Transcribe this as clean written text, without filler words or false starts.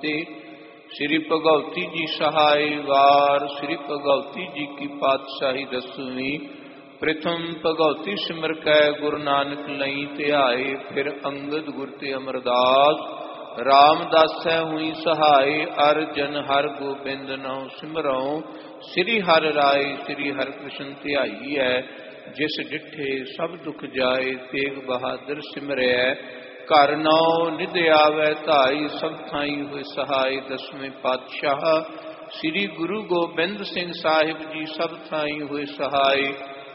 श्री भगवती जी सहाय वार। श्री भगवती जी की पातशाही दसवीं। प्रथम भगवती सिमर कै गुरु नानक लई ध्याए। फिर अंगद गुर ते अमरदास रामदासै हुई सहाय। अर जन हर गोबिंद नौ सिमरौ। श्री हर राय श्री हर कृष्ण ध्याई है। जिस डिठे सब दुख जाए तेग बहादुर सिमरै। घर नौ निध आवै धाई सब थाई हुए सहाय। दसवें पातशाह श्री गुरु गोबिंद सिंह साहिब जी सब थाई हुए सहाय।